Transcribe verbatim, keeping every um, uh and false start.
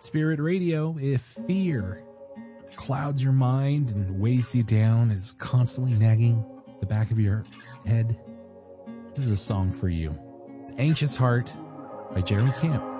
Spirit Radio. If fear clouds your mind and weighs you down, is constantly nagging the back of your head, this is a song for you. It's Anxious Heart by Jeremy Camp.